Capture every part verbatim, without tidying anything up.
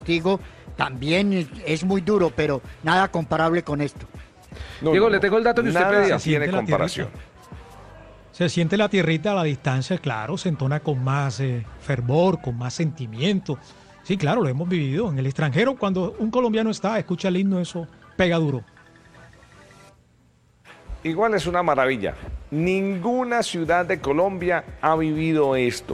Digo, también es muy duro, pero nada comparable con esto. No, Diego, no, le tengo el dato que usted pedía. Tiene comparación. Se siente la tierrita a la distancia, claro, se entona con más eh, fervor, con más sentimiento. Sí, claro, lo hemos vivido. En el extranjero, cuando un colombiano está, escucha el himno, eso pega duro. Igual es una maravilla. Ninguna ciudad de Colombia ha vivido esto.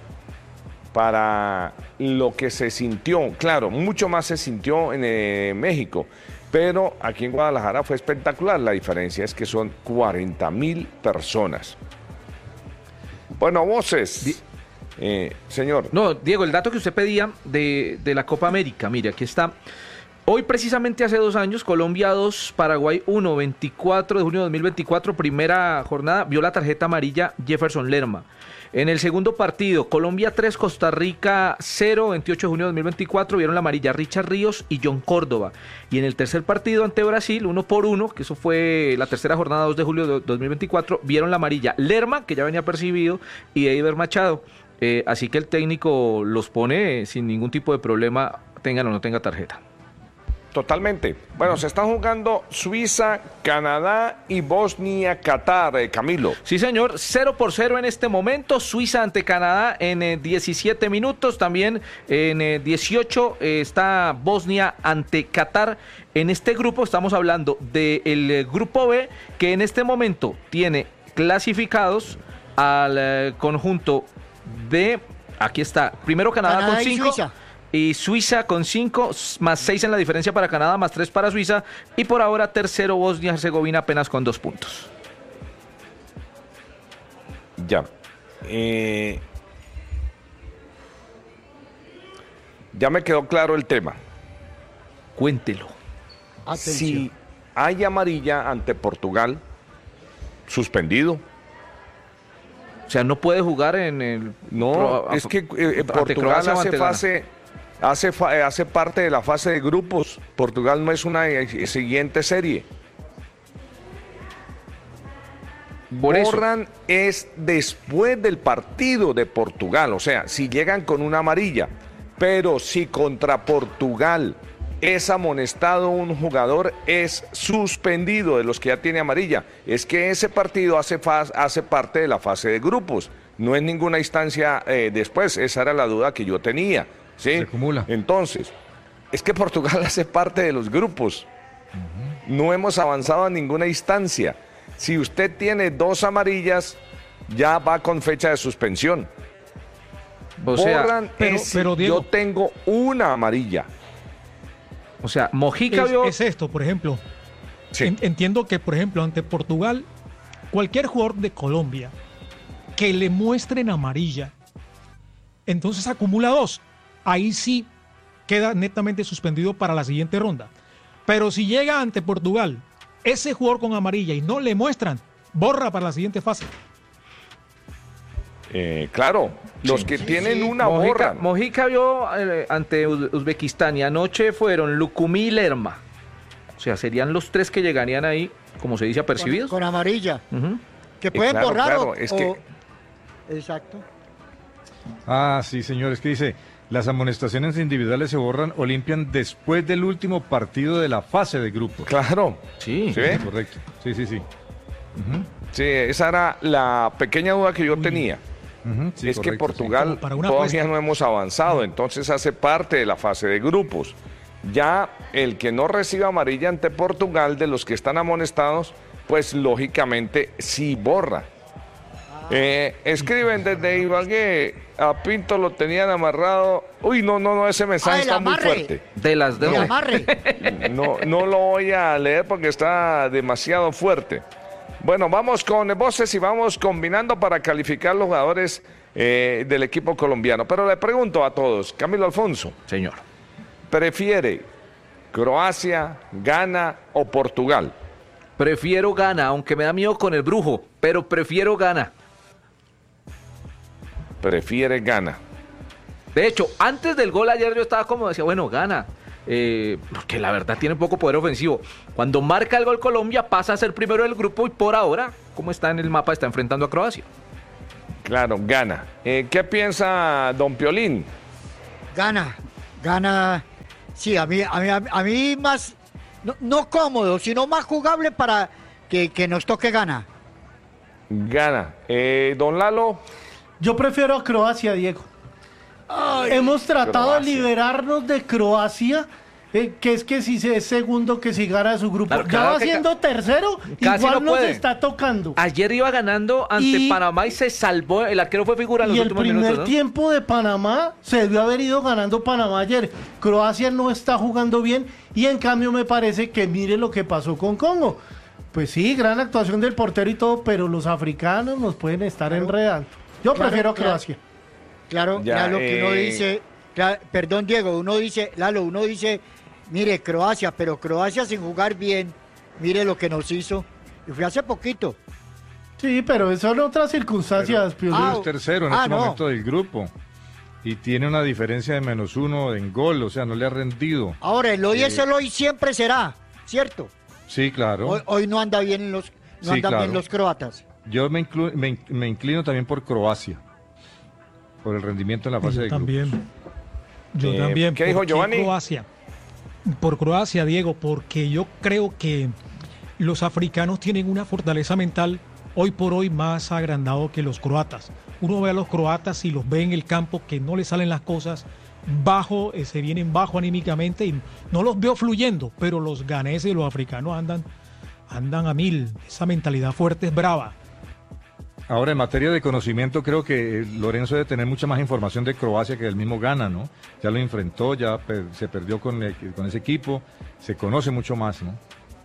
Para lo que se sintió, claro, mucho más se sintió en eh, México, pero aquí en Guadalajara fue espectacular. La diferencia es que son cuarenta mil personas. Bueno, voces, eh, señor. No, Diego, el dato que usted pedía de, de la Copa América, mire, aquí está. Hoy, precisamente hace dos años, Colombia dos, Paraguay uno, veinticuatro de junio de dos mil veinticuatro, primera jornada, vio la tarjeta amarilla Jefferson Lerma. En el segundo partido, Colombia tres, Costa Rica cero, veintiocho de junio de dos mil veinticuatro, vieron la amarilla Richard Ríos y John Córdoba. Y en el tercer partido ante Brasil, uno por uno, que eso fue la tercera jornada, dos de julio de dos mil veinticuatro, vieron la amarilla Lerma, que ya venía percibido, y Eiber Machado. Eh, así que el técnico los pone sin ningún tipo de problema, tengan o no tenga tarjeta. Totalmente. Bueno, se están jugando Suiza, Canadá y Bosnia, Qatar, eh, Camilo. Sí, señor, cero por cero en este momento. Suiza ante Canadá en eh, diecisiete minutos. También en eh, dieciocho eh, está Bosnia ante Qatar. En este grupo estamos hablando del eh, grupo B, que en este momento tiene clasificados al eh, conjunto de... Aquí está, primero Canadá, Canadá con cinco. Y Suiza con cinco, más seis en la diferencia para Canadá, más tres para Suiza. Y por ahora tercero Bosnia-Herzegovina apenas con dos puntos. Ya. Eh, ya me quedó claro el tema. Cuéntelo. Atención. Si hay amarilla ante Portugal, suspendido. O sea, no puede jugar en el... No, pro, es que eh, Portugal hace fase... Hace, hace parte de la fase de grupos. Portugal no es una eh, siguiente serie. Por Borran eso. Es después del partido de Portugal. O sea, si llegan con una amarilla. Pero si contra Portugal es amonestado un jugador, es suspendido de los que ya tiene amarilla. Es que ese partido hace, hace parte de la fase de grupos. No es ninguna instancia eh, después. Esa era la duda que yo tenía. ¿Sí? Se acumula. Entonces, es que Portugal hace parte de los grupos. Uh-huh. No hemos avanzado a ninguna instancia. Si usted tiene dos amarillas, ya va con fecha de suspensión. O sea, Borran pero, es, pero, Diego, yo tengo una amarilla. O sea, Mojica es, vio... es esto, por ejemplo. Sí. En, entiendo que, por ejemplo, ante Portugal, cualquier jugador de Colombia que le muestren amarilla, entonces acumula dos. Ahí sí queda netamente suspendido para la siguiente ronda. Pero si llega ante Portugal ese jugador con amarilla y no le muestran, borra para la siguiente fase. Eh, claro, los sí, que sí, tienen sí. una Mojica, borran. Mojica vio eh, ante Uzbekistán y anoche fueron Lucumí y Lerma. O sea, serían los tres que llegarían ahí, como se dice, apercibidos. Con, con amarilla. Uh-huh. Que pueden eh, claro, borrar claro, o, es o... que... Exacto. Ah, sí, señor, es que dice... Las amonestaciones individuales se borran o limpian después del último partido de la fase de grupos. Claro. Sí. ¿Sí? Sí, correcto. Sí, sí, sí. Uh-huh. Sí, esa era la pequeña duda que yo Uy. tenía. Uh-huh. Sí, es correcto, que Portugal sí. todavía apuesta. no hemos avanzado, entonces hace parte de la fase de grupos. Ya el que no reciba amarilla ante Portugal, de los que están amonestados, pues lógicamente sí borra. Eh, escriben desde Ibagué, a Pinto lo tenían amarrado. Uy, no, no, no, ese mensaje ah, está muy fuerte. De las de no, no, no lo voy a leer porque está demasiado fuerte. Bueno, vamos con voces y vamos combinando para calificar los jugadores eh, del equipo colombiano. Pero le pregunto a todos, Camilo Alfonso. Señor. ¿Prefiere Croacia, Ghana o Portugal? Prefiero Ghana, aunque me da miedo con el brujo, pero prefiero Ghana. Prefiere Ghana. De hecho, antes del gol ayer yo estaba como decía, bueno, Ghana, eh, porque la verdad tiene poco poder ofensivo. Cuando marca el gol Colombia pasa a ser primero del grupo y por ahora, como está en el mapa, está enfrentando a Croacia. Claro, Ghana. Eh, ¿Qué piensa don Piolín? Ghana, Ghana Sí, a mí, a mí, a mí más, no, no cómodo, sino más jugable para que, que nos toque gana. Gana. Eh, don Lalo. Yo prefiero a Croacia, Diego. Ay, Hemos tratado Croacia. de liberarnos de Croacia, eh, que es que si se es segundo, que si gana su grupo. Claro, ya va siendo tercero, igual no nos está tocando. Ayer iba ganando ante y, Panamá y se salvó. El arquero fue figura en los últimos minutos. Y el primer tiempo de Panamá se debió haber ido ganando Panamá ayer. Croacia no está jugando bien y en cambio me parece que mire lo que pasó con Congo. Pues sí, gran actuación del portero y todo, pero los africanos nos pueden estar claro. enredando. Yo claro, prefiero claro. Croacia. Claro, ya, Lalo, eh... que uno dice, claro, perdón Diego, uno dice, Lalo, uno dice, mire, Croacia, pero Croacia sin jugar bien, mire lo que nos hizo, y fue hace poquito. Sí, pero eso en otras circunstancias. Pero, ah, es tercero en ah, este no. momento del grupo, y tiene una diferencia de menos uno en gol, o sea, no le ha rendido. Ahora, el hoy eh... es el hoy, siempre será, ¿cierto? Sí, claro. Hoy, hoy no anda bien los, no sí, andan claro. bien los croatas. Yo me, inclu me, me inclino también por Croacia, por el rendimiento en la fase yo de también. grupos. Yo eh, también. ¿Qué dijo Giovanni? Croacia. Por Croacia, Diego, porque yo creo que los africanos tienen una fortaleza mental hoy por hoy más agrandado que los croatas. Uno ve a los croatas y los ve en el campo que no les salen las cosas bajo, eh, se vienen bajo anímicamente y no los veo fluyendo, pero los ganeses y los africanos andan, andan a mil. Esa mentalidad fuerte es brava. Ahora, en materia de conocimiento, creo que Lorenzo debe tener mucha más información de Croacia que del mismo Ghana, ¿no? Ya lo enfrentó, ya per se perdió con, el, con ese equipo, se conoce mucho más, ¿no?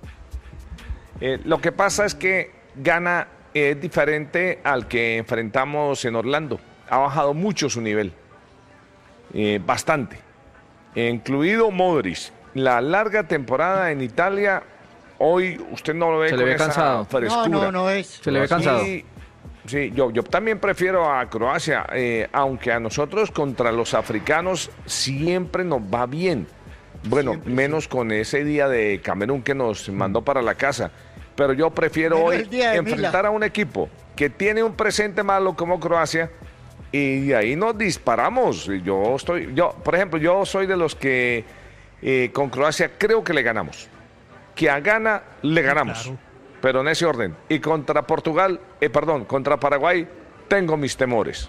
Eh, lo que pasa es que Ghana es diferente al que enfrentamos en Orlando. Ha bajado mucho su nivel, eh, bastante, eh, incluido Modric. La larga temporada en Italia, hoy usted no lo ve se con le ve esa cansado. frescura. No, no, no es. Se le ve cansado. Y, sí, yo, yo también prefiero a Croacia, eh, aunque a nosotros contra los africanos siempre nos va bien. Bueno, siempre, menos sí. con ese día de Camerún que nos mandó para la casa. Pero yo prefiero Pero hoy enfrentar Mila. a un equipo que tiene un presente malo como Croacia y de ahí nos disparamos. Yo estoy, yo, por ejemplo, yo soy de los que eh, con Croacia creo que le ganamos. Que a Ghana le ganamos. Claro. Pero en ese orden. Y contra Portugal, eh, perdón, contra Paraguay, tengo mis temores.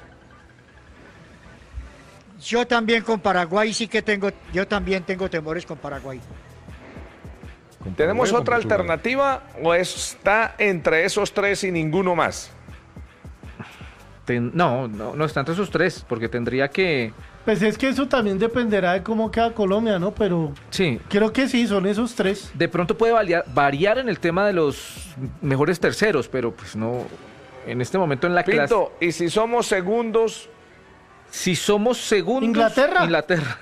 Yo también con Paraguay sí que tengo, yo también tengo temores con Paraguay. Con ¿Tenemos Paraguay, otra alternativa o está entre esos tres y ninguno más? Ten, no, no, no está entre esos tres, porque tendría que... Pues es que eso también dependerá de cómo queda Colombia, ¿no? Pero sí, creo que sí, son esos tres. De pronto puede variar, variar en el tema de los mejores terceros, pero pues no, en este momento en la Pinto, clase... ¿y si somos segundos? Si somos segundos... ¿Inglaterra? Inglaterra.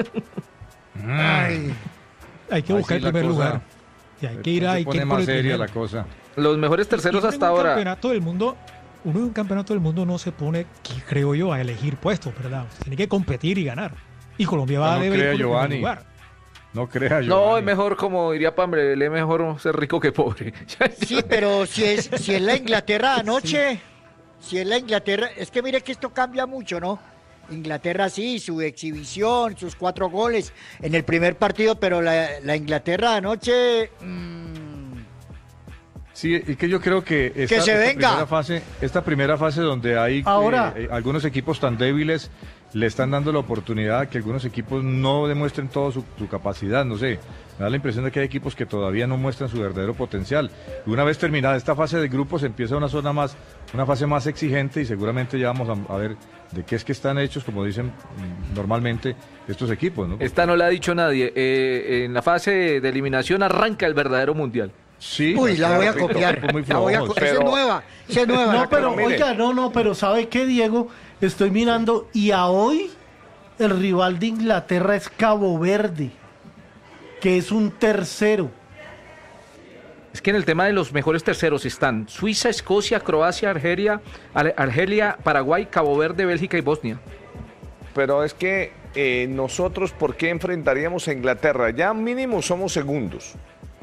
Ay, hay que buscar el primer lugar. Y hay que ir a... Se pone más seria la cosa. Los mejores terceros hasta ahora... Campeonato del mundo... Uno en un campeonato del mundo no se pone, creo yo, a elegir puestos, ¿verdad? Tiene que competir y ganar. Y Colombia va no a deber por el lugar. No crea, Giovanni. No, es mejor, como diría Pambre, es mejor ser rico que pobre. Sí, pero si es, si es la Inglaterra anoche, sí. si es la Inglaterra, es que mire que esto cambia mucho, ¿no? Inglaterra sí, su exhibición, sus cuatro goles en el primer partido, pero la, la Inglaterra anoche... Mmm, Sí, y que yo creo que esta, que se esta venga. primera fase, esta primera fase donde hay Ahora, eh, algunos equipos tan débiles le están dando la oportunidad a que algunos equipos no demuestren toda su, su capacidad, no sé, me da la impresión de que hay equipos que todavía no muestran su verdadero potencial. Y una vez terminada esta fase de grupos empieza una zona más, una fase más exigente y seguramente ya vamos a, a ver de qué es que están hechos, como dicen normalmente estos equipos, ¿no? Esta no la ha dicho nadie. Eh, en la fase de eliminación arranca el verdadero mundial. Sí, Uy, la voy a copiar. La voy a co pero... Esa es nueva. Esa es nueva. No, pero oiga, no, no, pero ¿sabe qué, Diego? Estoy mirando y a hoy el rival de Inglaterra es Cabo Verde, que es un tercero. Es que en el tema de los mejores terceros están Suiza, Escocia, Croacia, Argelia, Argelia, Paraguay, Cabo Verde, Bélgica y Bosnia. Pero es que eh, nosotros, ¿por qué enfrentaríamos a Inglaterra? Ya mínimo somos segundos.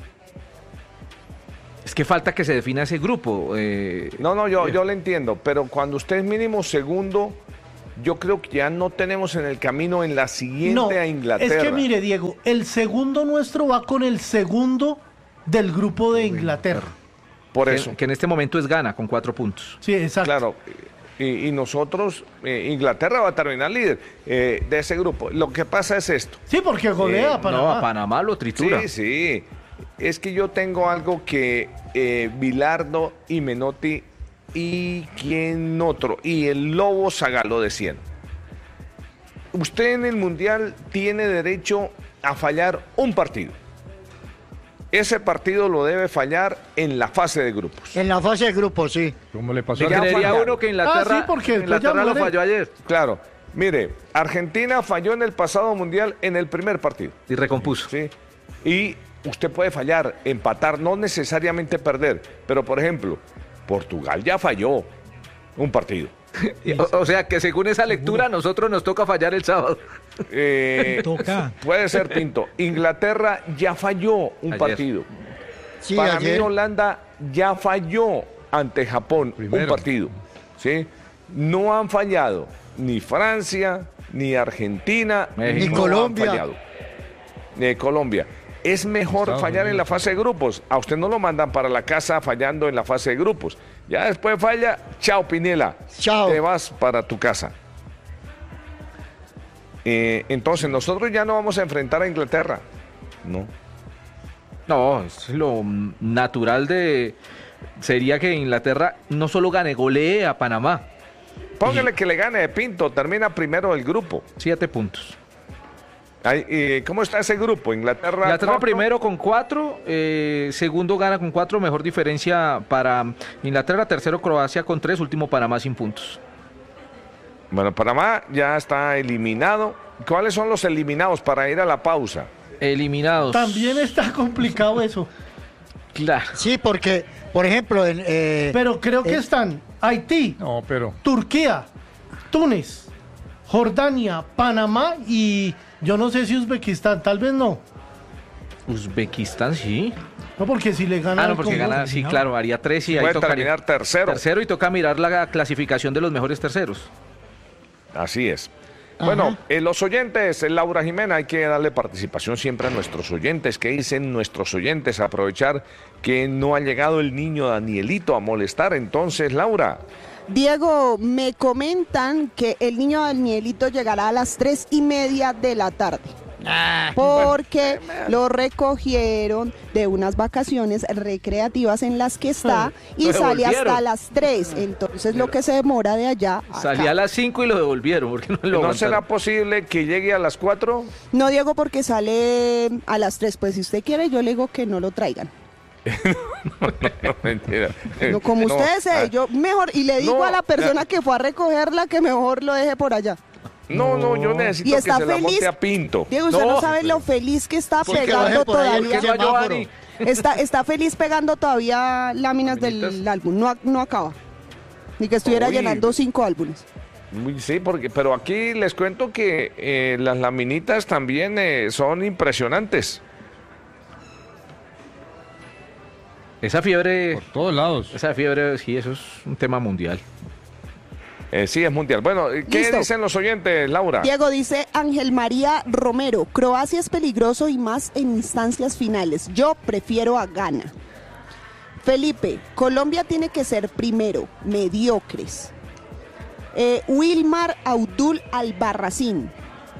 Es que falta que se defina ese grupo. Eh, no, no, yo, yo le entiendo, pero cuando usted es mínimo segundo, yo creo que ya no tenemos en el camino en la siguiente no, a Inglaterra. Es que mire, Diego, el segundo nuestro va con el segundo del grupo de Inglaterra. Por que, eso. Que en este momento es Ghana con cuatro puntos. Sí, exacto. Claro. Y, y nosotros, eh, Inglaterra va a terminar líder eh, de ese grupo. Lo que pasa es esto. Sí, porque golea Eh, a Panamá. No, a Panamá lo tritura. Sí, sí. Es que yo tengo algo que eh, Bilardo y Menotti y quién otro, y el Lobo Saga lo decían. Usted en el Mundial tiene derecho a fallar un partido. Ese partido lo debe fallar en la fase de grupos. En la fase de grupos, sí. ¿Cómo le pasó a Ya Creería fallaron. uno que Inglaterra, Ah, sí, porque después Inglaterra ya lo muere. falló ayer Claro. Mire, Argentina falló en el pasado Mundial en el primer partido. y recompuso. ¿Sí? Y usted puede fallar, empatar, no necesariamente perder. Pero, por ejemplo, Portugal ya falló un partido. O, o sea que según esa lectura, a nosotros nos toca fallar el sábado. Eh, Toca. puede ser, Pinto. Inglaterra ya falló un Ayer. partido. Sí, Para ayer. mí, Holanda ya falló ante Japón Primero. un partido. ¿Sí? No han fallado ni Francia, ni Argentina, México. Ni no Colombia. Han fallado. Ni Colombia. Es mejor Estados fallar en la Unidos. fase de grupos. A usted no lo mandan para la casa fallando en la fase de grupos. Ya después falla, chao Piniela. Chao. Te vas para tu casa. Eh, entonces, nosotros ya no vamos a enfrentar a Inglaterra. No. No, es lo natural de... Sería que Inglaterra no solo gane, golee a Panamá. Póngale que le gane de Pinto, termina primero el grupo. Siete puntos. Ay, eh, ¿Cómo está ese grupo? Inglaterra. Inglaterra cuatro. primero con cuatro, eh, segundo Ghana con cuatro, mejor diferencia para Inglaterra, tercero Croacia con tres, último Panamá sin puntos. Bueno, Panamá ya está eliminado. ¿Cuáles son los eliminados para ir a la pausa? Eliminados. También está complicado eso. Claro. Sí, porque, por ejemplo, en, eh, Pero creo que eh, están Haití, No, pero Turquía, Túnez, Jordania, Panamá y yo no sé si Uzbekistán, tal vez no. Uzbekistán, sí. No, porque si le gana Ah, no, al porque Congo- gana, sí, claro, haría tres y ahí Puede tocaría terminar tercero. tercero y toca mirar la clasificación de los mejores terceros. Así es. Ajá. Bueno, eh, los oyentes, eh, Laura Jimena, hay que darle participación siempre a nuestros oyentes. ¿Qué dicen nuestros oyentes? Aprovechar que no ha llegado el niño Danielito a molestar. Entonces, Laura. Diego, me comentan que el niño Danielito llegará a las tres y media de la tarde. ah, Porque lo recogieron de unas vacaciones recreativas en las que está y Lo sale devolvieron. hasta las tres. Entonces lo que se demora de allá a Salía acá. a las cinco y lo devolvieron. Porque no lo ¿No aguantaron. será posible que llegue a las cuatro? No, Diego, porque sale a las tres. Pues si usted quiere, yo le digo que no lo traigan. No, mentira. No, como No, ustedes, ah, eh, yo mejor, y le digo no, a la persona ya. que fue a recogerla que mejor lo deje por allá. No, no, yo necesito Y que está se la feliz. monte a Pinto. Diego, usted no, No, sabe lo feliz que está Porque pegando baje por ahí el todavía. que semáforo. Giovanni. Está, está feliz pegando todavía láminas del Laminitas. álbum. No, no acaba. Ni que estuviera Uy. llenando cinco álbumes. Uy, sí, porque, pero aquí les cuento que eh, las laminitas también eh, son impresionantes. Esa fiebre, por todos lados. esa fiebre, sí, eso es un tema mundial. Eh, sí, es mundial. Bueno, ¿qué Listo. dicen los oyentes, Laura? Diego dice Ángel María Romero, Croacia es peligroso y más en instancias finales. Yo prefiero a Ghana. Felipe, Colombia tiene que ser primero, mediocres. Eh, Wilmar Abdul Albarracín.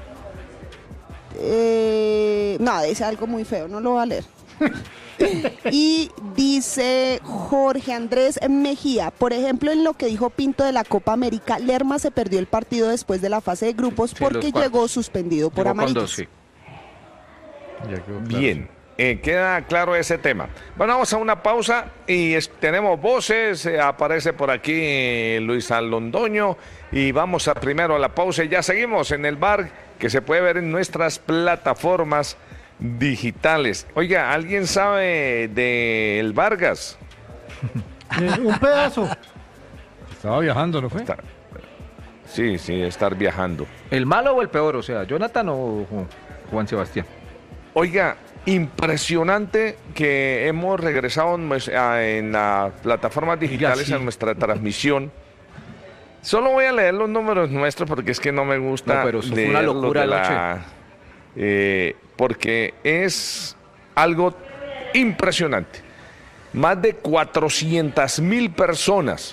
Eh, no, dice algo muy feo, no lo voy a leer. Y dice Jorge Andrés Mejía, por ejemplo, en lo que dijo Pinto de la Copa América, Lerma se perdió el partido después de la fase de grupos Sí, porque los cuartos. llegó suspendido por Llegó con amarillos. dos, sí. Ya quedó claro. Bien, eh, queda claro ese tema. Bueno, vamos a una pausa y es- tenemos voces. eh, aparece por aquí eh, Luis Alondoño y vamos a primero a la pausa y ya seguimos en el bar que se puede ver en nuestras plataformas digitales. Oiga, ¿alguien sabe del Vargas? Eh, un pedazo. Estaba viajando, ¿no fue? Está- Sí, sí, estar viajando. ¿El malo o el peor? O sea, ¿Jonathan o Juan Sebastián? Oiga, impresionante que hemos regresado en, nues- a- en las plataformas digitales sí. a nuestra transmisión Solo voy a leer los números nuestros porque es que no me gusta no, pero eso fue leer una locura los de la, eh, porque es algo impresionante. Más de cuatrocientas mil personas.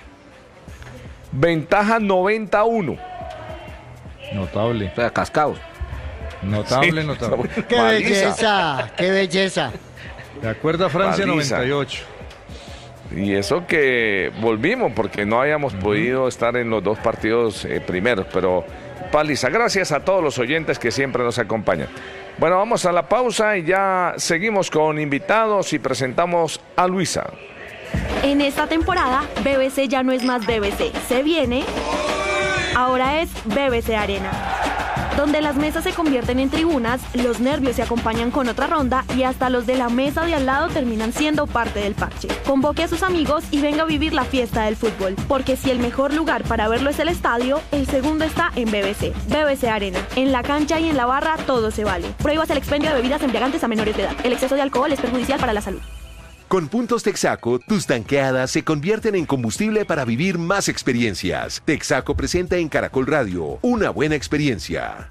Ventaja noventa a uno. Notable. O sea, cascados. Notable, Sí. notable. ¡Qué Paliza. belleza! ¡Qué belleza! De acuerdo a Francia, Paliza. noventa y ocho. Y eso que volvimos porque no habíamos uh-huh. podido estar en los dos partidos eh, primeros, pero paliza. Gracias a todos los oyentes que siempre nos acompañan. Bueno, vamos a la pausa y ya seguimos con invitados y presentamos a Luisa. En esta temporada, B B C ya no es más B B C. Se viene, ahora es B B C Arena, donde las mesas se convierten en tribunas, los nervios se acompañan con otra ronda y hasta los de la mesa de al lado terminan siendo parte del parche. Convoque a sus amigos y venga a vivir la fiesta del fútbol, porque si el mejor lugar para verlo es el estadio, el segundo está en B B C. B B C Arena. En la cancha y en la barra todo se vale. Prohíbas el expendio de bebidas embriagantes a menores de edad. El exceso de alcohol es perjudicial para la salud. Con Puntos Texaco, tus tanqueadas se convierten en combustible para vivir más experiencias. Texaco presenta en Caracol Radio una buena experiencia.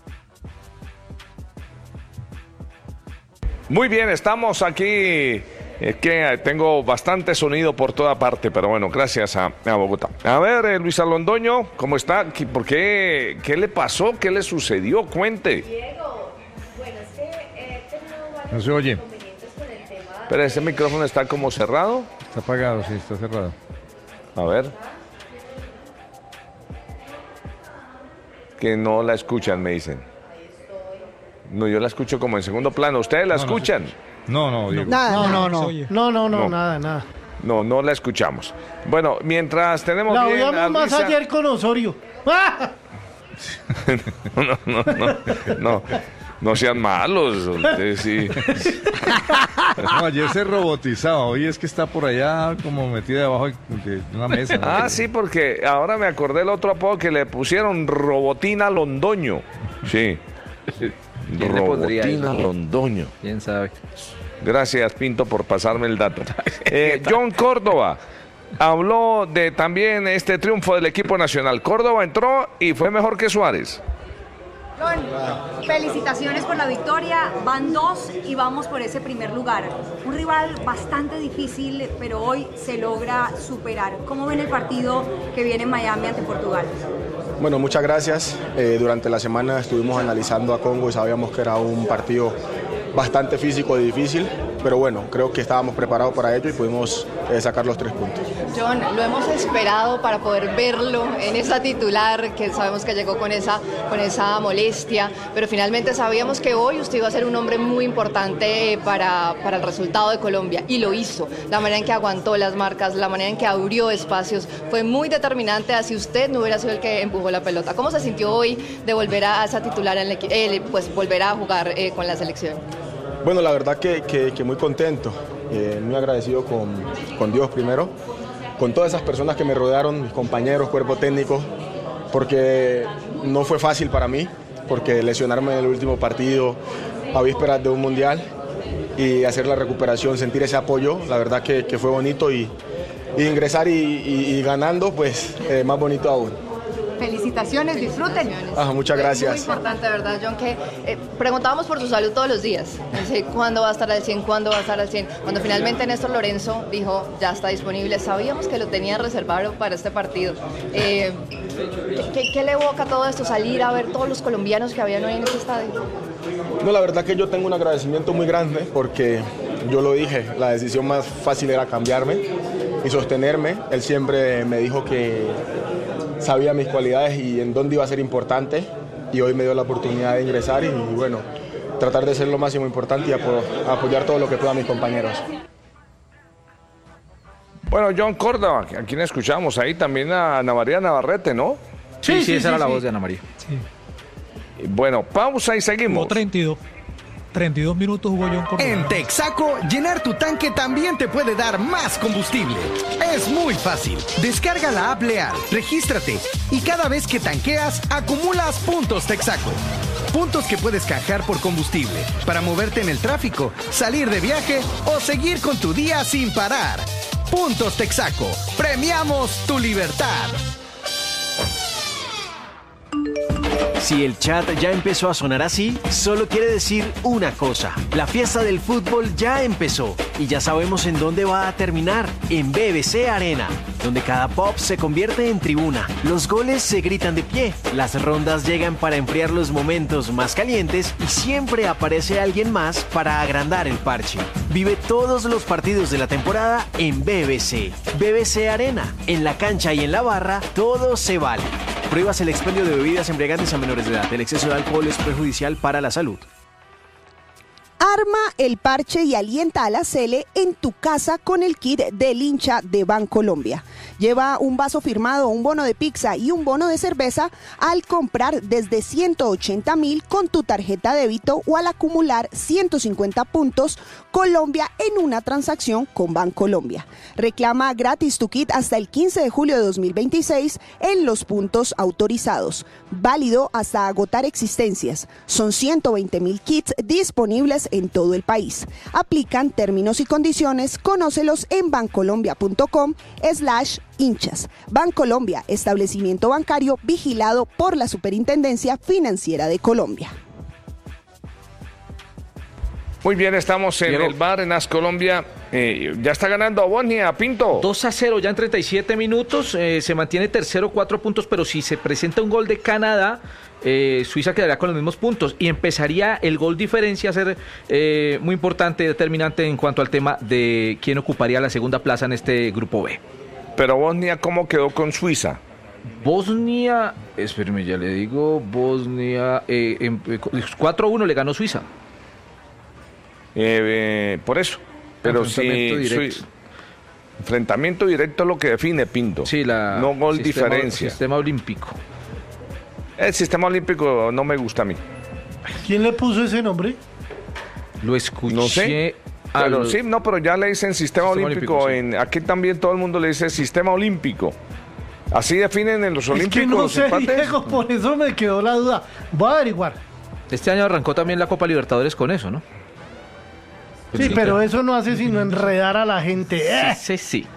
Muy bien, estamos aquí. Es que tengo bastante sonido por toda parte, pero bueno, gracias a, a Bogotá. A ver, eh, Luisa Londoño, ¿cómo está? ¿Por qué? ¿Qué le pasó? ¿Qué le sucedió? Cuente. Diego, bueno, es que eh, he tenido varios No se oye. inconvenientes con el tema. Pero ese micrófono está como cerrado. Está apagado, sí, está cerrado. A ver. Que no la escuchan, me dicen. No, yo la escucho como en segundo plano. ¿Ustedes la No, no escuchan? No, no, Diego. Nada, no, no, no. se oye. No, no, no, No. nada, nada. No, no la escuchamos. Bueno, mientras tenemos La bien a oíamos más Luisa- ayer con Osorio. ¡Ah! no, no, no, no, no sean malos. Ustedes sí. No, ayer se robotizaba, hoy es que está por allá como metida debajo de una mesa. ¿no? Ah, sí, porque ahora me acordé el otro apodo que le pusieron, Robotina Londoño. Sí. ¿Quién le pondría Robotina eso? Londoño. ¿Quién sabe? Gracias, Pinto, por pasarme el dato. Eh, John Córdoba habló de también este triunfo del equipo nacional. Córdoba entró y fue mejor que Suárez. John, felicitaciones por la victoria, van dos y vamos por ese primer lugar. Un rival bastante difícil, pero hoy se logra superar. ¿Cómo ven el partido que viene en Miami ante Portugal? Bueno, muchas gracias. Eh, durante la semana estuvimos analizando a Congo y sabíamos que era un partido bastante físico y difícil, pero bueno, creo que estábamos preparados para ello y pudimos eh, sacar los tres puntos. John, lo hemos esperado para poder verlo en esa titular, que sabemos que llegó con esa, con esa molestia, pero finalmente sabíamos que hoy usted iba a ser un hombre muy importante para, para el resultado de Colombia, y lo hizo. La manera en que aguantó las marcas, la manera en que abrió espacios, fue muy determinante, así usted no hubiera sido el que empujó la pelota. ¿Cómo se sintió hoy de volver a esa titular, en el, eh, pues volver a jugar eh, con la selección? Bueno, la verdad que, que, que muy contento, eh, muy agradecido con, con Dios primero, con todas esas personas que me rodearon, mis compañeros, cuerpo técnico, porque no fue fácil para mí, porque lesionarme en el último partido a vísperas de un mundial y hacer la recuperación, sentir ese apoyo, la verdad que, que fue bonito, y, y ingresar y, y, y ganando, pues eh, más bonito aún. Felicitaciones, disfruten. Ah, muchas gracias. Es muy importante, ¿verdad, John? Que eh, preguntábamos por su salud todos los días. Dice, ¿cuándo va a estar al cien? ¿Cuándo va a estar al cien? Cuando finalmente Néstor Lorenzo dijo, ya está disponible, sabíamos que lo tenía reservado para este partido. Eh, ¿qué, ¿Qué le evoca todo esto? Salir a ver todos los colombianos que habían hoy en este estadio. No, la verdad que yo tengo un agradecimiento muy grande, porque yo lo dije, la decisión más fácil era cambiarme y sostenerme. Él siempre me dijo que sabía mis cualidades y en dónde iba a ser importante, y hoy me dio la oportunidad de ingresar y, y bueno, tratar de ser lo máximo importante y apo apoyar todo lo que pueda a mis compañeros. Bueno, John Córdoba, ¿a quién escuchamos? Ahí también a Ana María Navarrete, ¿no? Sí, sí, sí, esa sí, era sí. la voz de Ana María. Sí. Bueno, pausa y seguimos. Jugó treinta y dos. treinta y dos minutos jugó John Córdoba. En Texaco, llenar tu tanque también te puede dar más combustible. Es muy fácil. Descarga la app Leal, regístrate y cada vez que tanqueas, acumulas puntos Texaco. Puntos que puedes canjear por combustible para moverte en el tráfico, salir de viaje o seguir con tu día sin parar. Puntos Texaco. Premiamos tu libertad. Si el chat ya empezó a sonar así, solo quiere decir una cosa. La fiesta del fútbol ya empezó y ya sabemos en dónde va a terminar, en B B C Arena, donde cada pop se convierte en tribuna. Los goles se gritan de pie, las rondas llegan para enfriar los momentos más calientes y siempre aparece alguien más para agrandar el parche. Vive todos los partidos de la temporada en B B C. B B C Arena, en la cancha y en la barra, todo se vale. Prohíbas el expendio de bebidas embriagantes a menores de edad. El exceso de alcohol es perjudicial para la salud. Arma el parche y alienta a la Cele en tu casa con el kit del hincha de Bancolombia. Lleva un vaso firmado, un bono de pizza y un bono de cerveza al comprar desde ciento ochenta mil con tu tarjeta débito o al acumular ciento cincuenta puntos Colombia en una transacción con Bancolombia. Reclama gratis tu kit hasta el quince de julio de dos mil veintiséis en los puntos autorizados. Válido hasta agotar existencias. Son ciento veinte mil kits disponibles en todo el país. Aplican términos y condiciones. Conócelos en bancolombia.com slash hinchas. Bancolombia, establecimiento bancario vigilado por la Superintendencia Financiera de Colombia. Muy bien, estamos en Diego. el bar en Ascolombia. Eh, ya está ganando Bosnia, Pinto. dos a cero ya en treinta y siete minutos. Eh, se mantiene tercero, cuatro puntos, pero si se presenta un gol de Canadá, eh, Suiza quedaría con los mismos puntos y empezaría el gol diferencia a ser eh, muy importante, determinante en cuanto al tema de quién ocuparía la segunda plaza en este grupo B. Pero Bosnia, ¿cómo quedó con Suiza? Bosnia, espérame, ya le digo, Bosnia, eh, eh, cuatro a uno le ganó Suiza. Eh, eh, por eso. Pero Enfrentamiento si directo. Sui- enfrentamiento directo es lo que define, Pinto. Sí, la no gol sistema, diferencia. Sistema olímpico. El sistema olímpico no me gusta a mí. ¿Quién le puso ese nombre? Lo escuché. No sé. a Pero los- sí, no, pero ya le dicen sistema, Sistema olímpico. olímpico, sí. En, aquí también todo el mundo le dice sistema olímpico. Así definen en los Es olímpicos que no los sé, empates. Diego, por eso me quedó la duda. Voy a averiguar. Este año arrancó también la Copa Libertadores con eso, ¿no? Sí, pero eso no hace sino enredar a la gente. ¡Eh! Sí, sí, sí.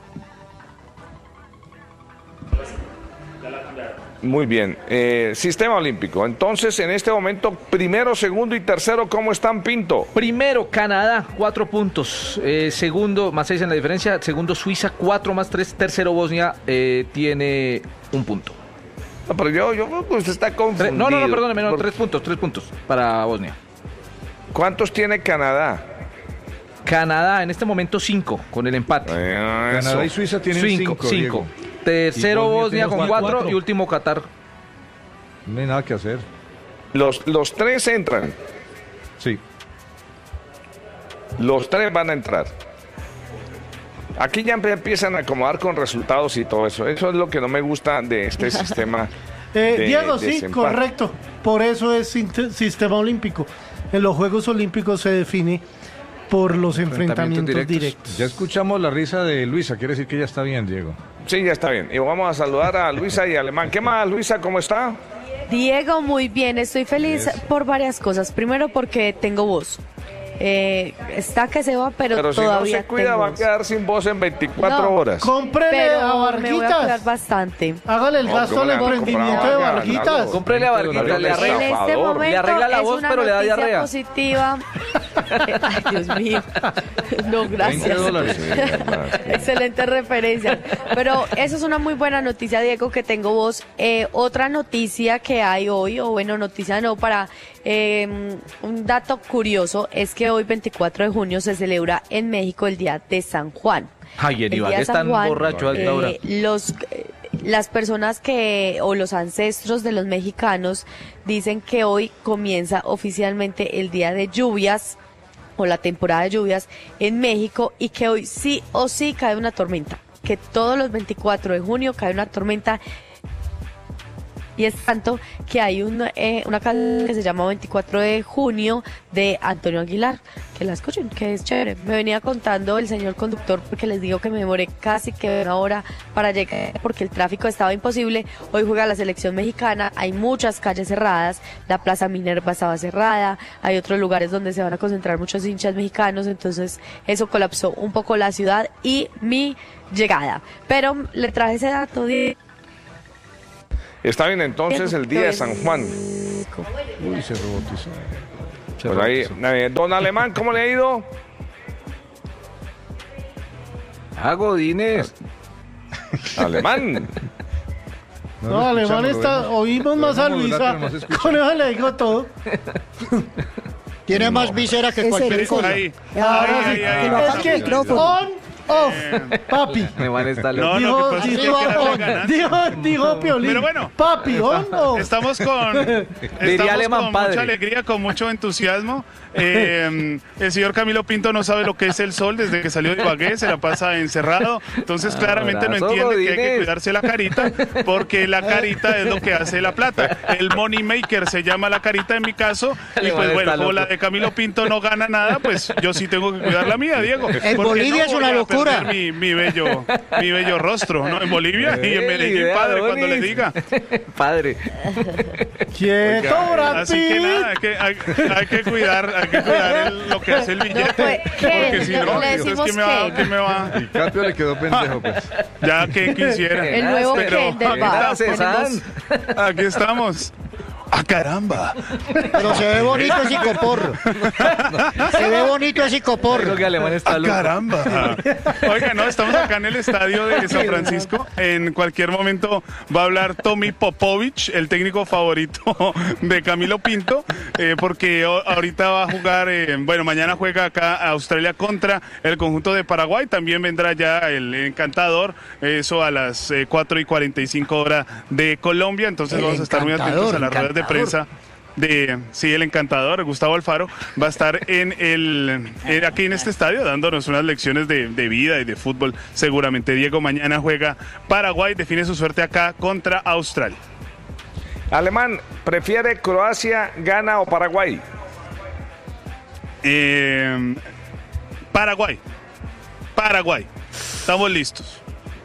Muy bien. Eh, sistema olímpico. Entonces, en este momento, primero, segundo y tercero, ¿cómo están, Pinto? Primero, Canadá, cuatro puntos. Eh, segundo, más seis en la diferencia. Segundo, Suiza, cuatro más tres. Tercero, Bosnia, eh, tiene un punto. No, pero yo, yo creo que usted está confundido. No, no, no, perdóneme, no, Por- tres puntos, tres puntos para Bosnia. ¿Cuántos tiene Canadá? Canadá, en este momento, cinco, con el empate. Eh, Canadá eso. y Suiza tienen Cinco, cinco. cinco. Diego. Tercero, Y Bosnia Bosnia tiene con cuatro. cuatro y último, Qatar. No hay nada que hacer. Los, los tres entran. Sí. Los tres van a entrar. Aquí ya empe- empiezan a acomodar con resultados y todo eso. Eso es lo que no me gusta de este sistema. Eh, de Diego, sí, desempate. correcto. Por eso es sint- sistema olímpico. En los Juegos Olímpicos se define por los enfrentamientos, Enfrentamientos directos. Ya escuchamos la risa de Luisa. Quiere decir que ya está bien, Diego. Sí, ya está bien. Y vamos a saludar a Luisa y Alemán. ¿Qué más, Luisa? ¿Cómo está? Diego, muy bien, estoy feliz Eso. por varias cosas. Primero porque tengo voz. Eh, está que se va, pero, Pero si no todavía se cuida, tengo va a voz. quedar sin voz en veinticuatro No, horas. Cómprele Pero a me voy a Varguitas. cuidar bastante. Hágale el No, gasto ¿cómo al le van a emprendimiento comprar? de Haga, Varguitas. hágalo. Cómprele a Varguitas, le En arregla. este Estafador. momento Le arregla la es voz, una pero le da noticia diarrea. positiva. Ay, Dios mío. No, veinte gracias. dólares. Sí, verdad, sí. Excelente referencia. Pero eso es una muy buena noticia, Diego, que tengo voz. Eh, otra noticia que hay hoy, o bueno, noticia no, para eh, un dato curioso, es que hoy, veinticuatro de junio, se celebra en México el Día de San Juan. Ay, El el Iván día de es San tan Juan, borracho a esta hora. eh, los eh, las personas que o los ancestros de los mexicanos dicen que hoy comienza oficialmente el día de lluvias o la temporada de lluvias en México y que hoy sí o sí cae una tormenta, que todos los veinticuatro de junio cae una tormenta. Y es tanto que hay un, eh, una canción que se llama veinticuatro de junio de Antonio Aguilar, que la escuchen, que es chévere. Me venía contando el señor conductor porque les digo que me demoré casi que una hora para llegar porque el tráfico estaba imposible. Hoy juega la selección mexicana, hay muchas calles cerradas, la Plaza Minerva estaba cerrada, hay otros lugares donde se van a concentrar muchos hinchas mexicanos, entonces eso colapsó un poco la ciudad y mi llegada. Pero le traje ese dato de... Está bien, entonces el día de San Juan. Uy, se robotizó. Se pues ahí, eh, don Alemán, ¿cómo le ha ido? Ah, Godínez. Alemán. No, no Alemán está. Oímos más a Luisa. Con eso le digo todo. Tiene no, más visera que cualquier cosa. Ahí. Ahora sí. Es que on off, papi. No, dijo, no, dijo, on, dijo, dijo Piolín. Pero bueno, papi, on off. Estamos con, estamos con mucha alegría, con mucho entusiasmo. Eh, el señor Camilo Pinto no sabe lo que es el sol desde que salió de Ibagué, se la pasa encerrado, entonces claramente Abrazo, no entiende Godínez. Que hay que cuidarse la carita, porque la carita es lo que hace la plata. El money maker se llama la carita en mi caso, y pues bueno, como la de Camilo Pinto no gana nada, pues yo sí tengo que cuidar la mía, Diego. En Bolivia no es una locura. Mi, mi bello, mi bello rostro, ¿no? En Bolivia y en Medellín, padre, cuando le diga. Padre. Quieto, Así que nada, hay que, hay, hay que cuidar, hay que cuidar el, lo que hace el billete, no, pues, porque si no, entonces ¿qué me va? ¿Qué me va? Y Capio le quedó pendejo, pues. Ya que quisiera. El nuevo pero Ken del bar. Aquí estamos. ¡Ah, caramba! Pero se ve bonito ese coporro. Se ve bonito ese coporro. ¡Ah, caramba! Oiga, no, estamos acá en el estadio de San Francisco. En cualquier momento va a hablar Tommy Popovich, el técnico favorito de Camilo Pinto, eh, porque ahorita va a jugar, eh, bueno, mañana juega acá Australia contra el conjunto de Paraguay. También vendrá ya el Encantador, eso a las eh, cuatro y cuarenta y cinco horas de Colombia. Entonces el vamos a estar muy atentos a las redes de prensa de sí, el Encantador, Gustavo Alfaro, va a estar en el en, aquí en este estadio dándonos unas lecciones de, de vida y de fútbol. Seguramente Diego mañana juega Paraguay, define su suerte acá contra Australia. Alemán, ¿prefiere Croacia, Ghana o Paraguay? Eh, Paraguay. Paraguay. Estamos listos.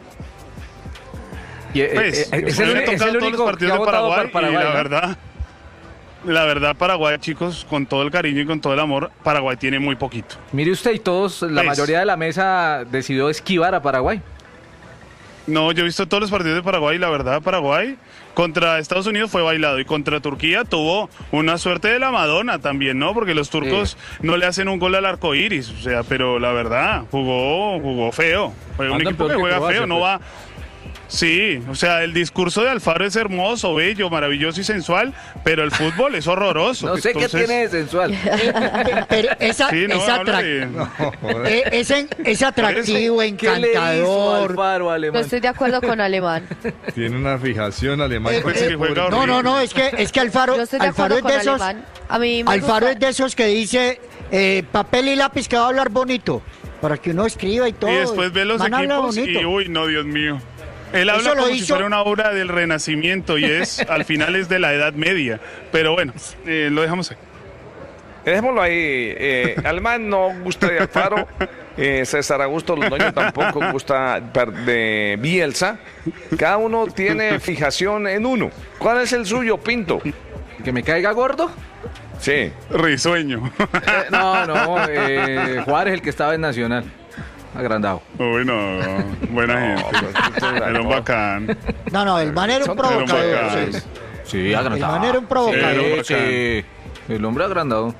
Pues, eh, es, el, es el único partidos que ha de Paraguay, Paraguay, y la ¿no? verdad, la verdad Paraguay, chicos, con todo el cariño y con todo el amor, Paraguay tiene muy poquito. Mire usted, y todos, la pues, mayoría de la mesa decidió esquivar a Paraguay. No, yo he visto todos los partidos de Paraguay y la verdad, Paraguay contra Estados Unidos fue bailado y contra Turquía tuvo una suerte de la Madonna también, ¿no? Porque los turcos sí. no le hacen un gol al arco iris, o sea, pero la verdad, jugó, jugó feo. Fue un equipo que juega feo, no va... Sí, o sea, el discurso de Alfaro es hermoso, bello, maravilloso y sensual, pero el fútbol es horroroso. No sé Entonces... qué tiene de sensual. Pero esa, sí, no, es, atrac... de... no, es, es, es atractivo, encantador. Alfaro, no estoy de acuerdo con Alemán. Tiene una fijación alemán. Eh, eh, no, no, no, es que, es que Alfaro, Alfaro es de esos, A mí me Alfaro gusta... es de esos que dice eh, papel y lápiz que va a hablar bonito, para que uno escriba y todo. Y después ve los Man equipos y uy, no, Dios mío. Él habla como hizo... si fuera una obra del Renacimiento y es, al final es de la Edad Media. Pero bueno, eh, lo dejamos ahí. Dejémoslo ahí. Eh, Alemán no gusta de Alfaro. Eh, César Augusto Londoño tampoco gusta de Bielsa. Cada uno tiene fijación en uno. ¿Cuál es el suyo, Pinto? ¿Que me caiga gordo? Sí. Risueño. Eh, no, no. Eh, Juárez, el que estaba en Nacional. Agrandado. Uy, no, buena no, gente. Era un bacán. No, no, el man era un provocador. Sí, sí, agrandado. El man era un provocador. Sí, sí. El hombre agrandado.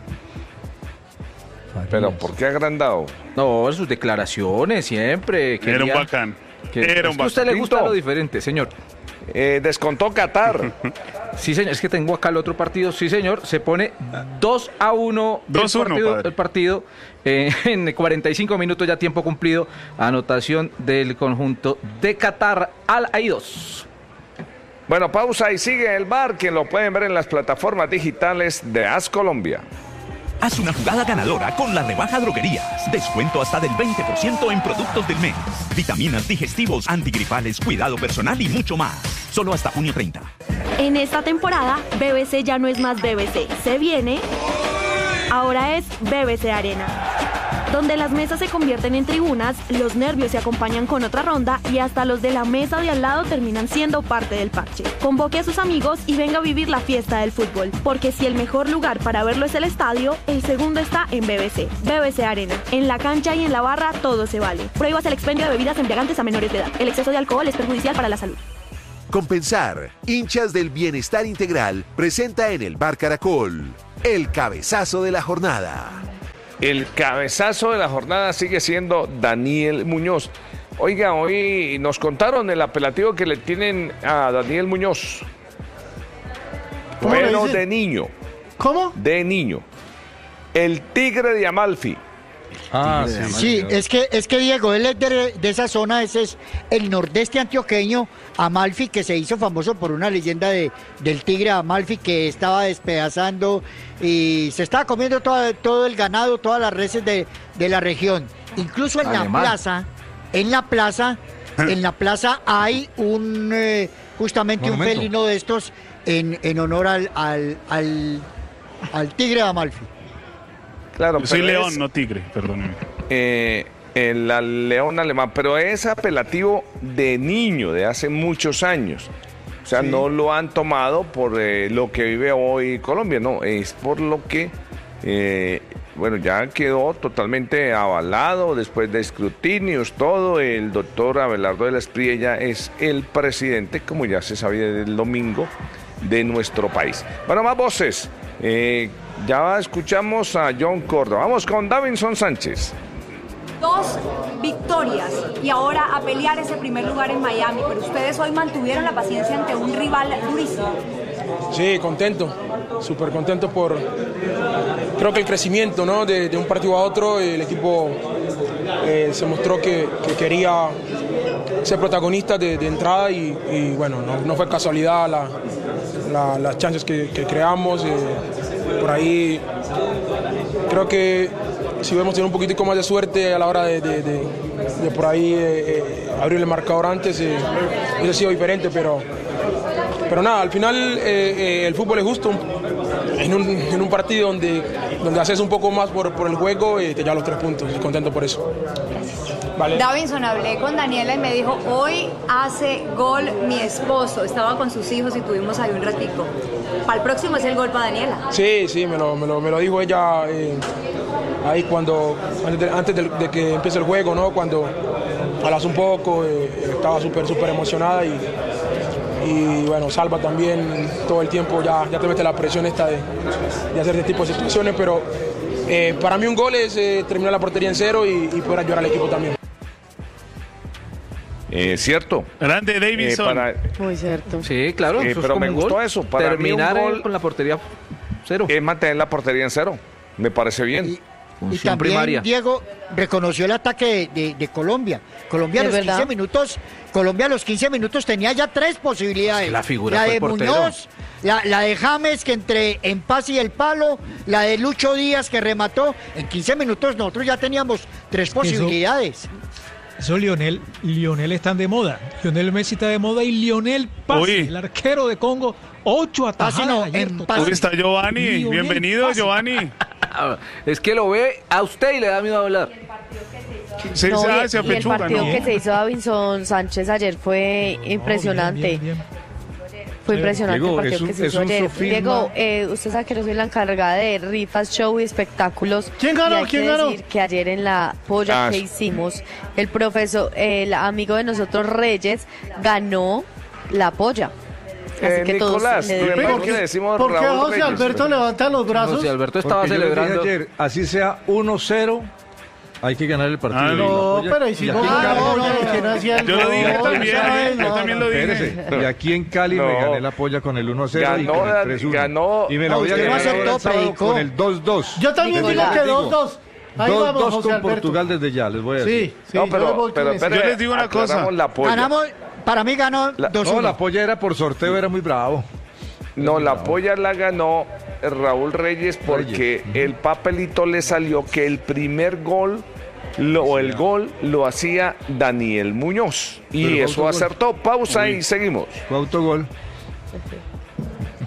¿Pero por qué agrandado? No, sus declaraciones siempre. Quería, era un bacán. Que, era un bacán. ¿A usted le gusta lo diferente, señor? Eh, descontó Qatar. Sí, señor, es que tengo acá el otro partido. Sí, señor, se pone dos a uno dos uno, partido, el partido eh, en cuarenta y cinco minutos ya tiempo cumplido. Anotación del conjunto de Qatar al Aidos. Bueno, pausa y sigue el bar, que lo pueden ver en las plataformas digitales de A S Colombia. Haz una jugada ganadora con la rebaja Droguerías. Descuento hasta del veinte por ciento en productos del mes. Vitaminas, digestivos, antigripales, cuidado personal y mucho más. Solo hasta junio treinta. En esta temporada, B B C ya no es más B B C. Se viene... Ahora es B B C Arena, donde las mesas se convierten en tribunas, los nervios se acompañan con otra ronda y hasta los de la mesa de al lado terminan siendo parte del parche. Convoque a sus amigos y venga a vivir la fiesta del fútbol, porque si el mejor lugar para verlo es el estadio, el segundo está en B B C. B B C Arena. En la cancha y en la barra todo se vale. Prohíbas el expendio de bebidas embriagantes a menores de edad. El exceso de alcohol es perjudicial para la salud. Compensar, hinchas del bienestar integral, presenta en el Bar Caracol el cabezazo de la jornada. El cabezazo de la jornada sigue siendo Daniel Muñoz. Oiga, hoy nos contaron el apelativo que le tienen a Daniel Muñoz. Pero de niño. ¿Cómo? De niño. El Tigre de Amalfi. Ah, sí. Sí, es que, es que Diego, él es de, de esa zona, ese es el nordeste antioqueño, Amalfi, que se hizo famoso por una leyenda de, del Tigre de Amalfi que estaba despedazando y se estaba comiendo todo, todo el ganado, todas las reses de, de la región. Incluso en Alemán. la plaza, en la plaza, en la plaza hay un, eh, justamente Monumento. un felino de estos en, en honor al, al, al, al Tigre de Amalfi. Claro, Yo soy león, es, no tigre, perdóneme. Eh, el león alemán, pero es apelativo de niño, de hace muchos años. O sea, sí. no lo han tomado por eh, lo que vive hoy Colombia, no, es por lo que, eh, bueno, ya quedó totalmente avalado después de escrutinios, todo. El doctor Abelardo de la Espriella es el presidente, como ya se sabía desde el domingo, de nuestro país. Bueno, más voces. Eh, Ya escuchamos a John Córdoba. Vamos con Davinson Sánchez. Dos victorias y ahora a pelear ese primer lugar en Miami. Pero ustedes hoy mantuvieron la paciencia ante un rival durísimo. Sí, contento. Súper contento por, creo que el crecimiento, ¿no? de, de un partido a otro. El equipo eh, se mostró que, que quería ser protagonista de, de entrada y, y bueno, no, no fue casualidad la, la, las chances que, que creamos. Eh, Por ahí creo que si hubiéramos tenido un poquitico más de suerte a la hora de, de, de, de por ahí eh, eh, abrir el marcador antes, eh, hubiese sido diferente, pero, pero nada, al final eh, eh, el fútbol es justo. En un, en un partido donde, donde haces un poco más por, por el juego, eh, te llevas los tres puntos y contento por eso. Vale. Davinson, hablé con Daniela y me dijo, hoy hace gol mi esposo. Estaba con sus hijos y tuvimos ahí un ratico. ¿Para el próximo es el gol para Daniela? Sí, sí, me lo, me lo, me lo dijo ella eh, ahí cuando, antes, de, antes de, de que empiece el juego, ¿no? Cuando hablas un poco, eh, estaba súper, súper emocionada y, y bueno, Salva también todo el tiempo ya, ya te mete la presión esta de, de hacer este tipo de situaciones, pero eh, para mí un gol es eh, terminar la portería en cero y, y poder ayudar al equipo también. Eh, cierto. Grande Davidson. Eh, para... Muy cierto. Sí, claro. Eh, pero me gustó gol. eso. Para terminar mí un gol con la portería cero. Es mantener la portería en cero. Me parece bien. Y, y también primaria. Diego reconoció el ataque de, de, de Colombia. Colombia a los verdad? quince minutos, Colombia a los quince minutos tenía ya tres posibilidades. La figura la fue de el portero. Muñoz, la, la de James que entre en paz y el palo, la de Lucho Díaz que remató. En quince minutos nosotros ya teníamos tres posibilidades. Eso, eso Lionel, Lionel están de moda. Lionel Messi está de moda y Lionel Pasi, el arquero de Congo, ocho atajadas no, ayer. Uy, está Giovanni, Lionel bienvenido Pasi. Giovanni. Es que lo ve a usted y le da miedo hablar. Sí, no, y, y el partido ¿no? que se hizo Davinson Sánchez ayer fue impresionante. No, bien, bien, bien. Fue impresionante Diego, el partido un, que se hizo ayer. Diego, eh, usted sabe que yo soy la encargada de rifas, show y espectáculos. ¿Quién ganó? Y hay ¿Quién que ganó? decir que ayer en la polla ah, que hicimos, el profesor, el amigo de nosotros Reyes, ganó la polla. Así eh, que Nicolás, todos ¿por qué, decimos ¿por qué Raúl José Reyes, Alberto pero... levanta los brazos? José Alberto estaba Porque celebrando. Yo ayer, así sea uno cero, hay que ganar el partido. Ah, no, pero y si no, ah, no, no, no, no yo lo dije también, yo no, también lo dije. Espérese. Y aquí en Cali no. me gané la polla con el uno cero ganó, y con el tres uno. Ganó, y me la voy a ganar el sábado con el dos dos. Yo también digo que dos dos. Ahí dos, vamos, dos José con Alberto. Portugal desde ya, les voy a decir. Sí, sí, no, pero, pero, pero yo les digo una cosa. La ganamos, para mí ganó la, dos uno. No, la polla era por sorteo, era muy bravo. No, la polla la ganó Raúl Reyes porque Reyes. el papelito le salió que el primer gol lo, o el gol lo hacía Daniel Muñoz. Y Pero eso acertó. Pausa sí. y seguimos. Fue autogol.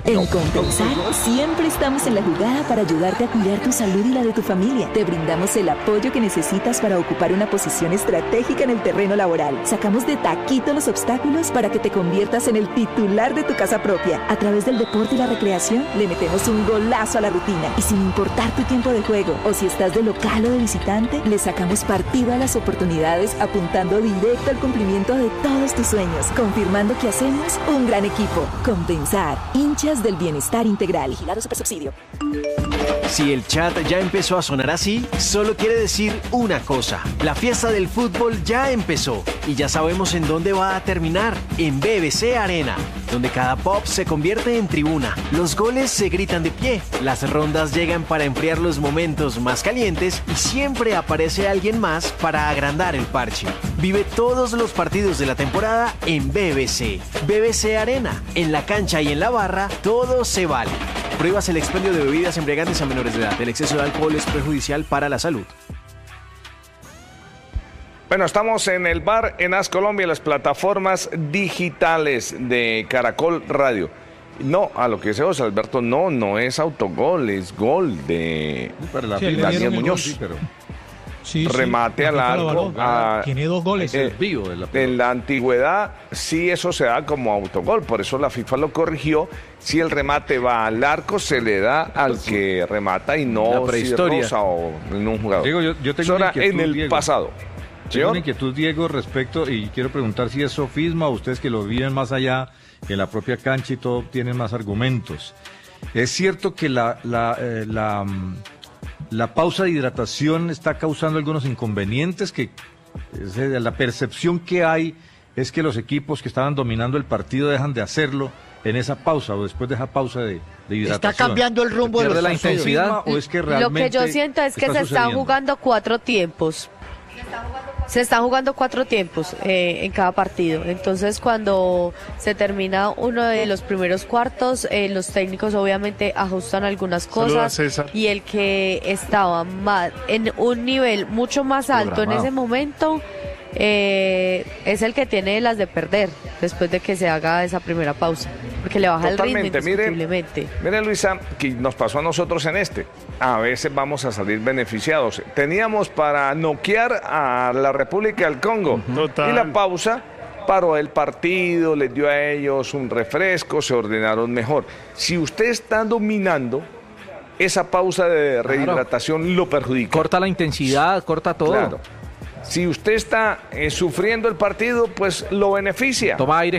En Compensar, siempre estamos en la jugada para ayudarte a cuidar tu salud y la de tu familia. Te brindamos el apoyo que necesitas para ocupar una posición estratégica en el terreno laboral. Sacamos de taquito los obstáculos para que te conviertas en el titular de tu casa propia. A través del deporte y la recreación, le metemos un golazo a la rutina. Y sin importar tu tiempo de juego, o si estás de local o de visitante, le sacamos partido a las oportunidades apuntando directo al cumplimiento de todos tus sueños, confirmando que hacemos un gran equipo. Compensar, hinchas del bienestar integral. Vigilado Supersubsidio. Si el chat ya empezó a sonar así, solo quiere decir una cosa. La fiesta del fútbol ya empezó y ya sabemos en dónde va a terminar, en B B C Arena, donde cada pop se convierte en tribuna. Los goles se gritan de pie, las rondas llegan para enfriar los momentos más calientes y siempre aparece alguien más para agrandar el parche. Vive todos los partidos de la temporada en B B C. B B C Arena, en la cancha y en la barra, todo se vale. Prohíbas el expendio de bebidas embriagantes a menores de edad. El exceso de alcohol es perjudicial para la salud. Bueno, estamos en el bar en As Colombia, las plataformas digitales de Caracol Radio. No, a lo que dice José Alberto, no, no es autogol, es gol de sí, Daniel Muñoz. Sí, pero... Sí, remate sí, al arco. A, tiene dos goles. Eh, en la antigüedad, sí, eso se da como autogol. Por eso la FIFA lo corrigió. Si el remate va al arco, se le da al que remata y no si rosa o en un jugador. Diego, yo, yo tengo eso era en el Diego. pasado. Tengo una inquietud, Diego, respecto, y quiero preguntar si es sofisma o ustedes que lo viven más allá, en la propia cancha y todo, tienen más argumentos. Es cierto que la... la, eh, la La pausa de hidratación está causando algunos inconvenientes, que es la percepción que hay es que los equipos que estaban dominando el partido dejan de hacerlo en esa pausa o después de esa pausa de, de hidratación. ¿Está cambiando el rumbo de, de la intensidad? ¿O es que realmente lo que yo siento es que se están jugando cuatro tiempos. Se están jugando cuatro tiempos eh, en cada partido. Entonces, cuando se termina uno de los primeros cuartos, eh, los técnicos obviamente ajustan algunas cosas y el que estaba más, en un nivel mucho más alto programado en ese momento eh, es el que tiene las de perder después de que se haga esa primera pausa, porque le baja Totalmente. el ritmo indiscutiblemente. Mire, mire, Luisa, que nos pasó a nosotros en este. A veces vamos a salir beneficiados. Teníamos para noquear a la República del Congo. Total. Y la pausa paró el partido, les dio a ellos un refresco, se ordenaron mejor. Si usted está dominando, esa pausa de rehidratación claro. lo perjudica. Corta la intensidad, corta todo. Claro. Si usted está eh, sufriendo el partido, pues lo beneficia. Toma aire.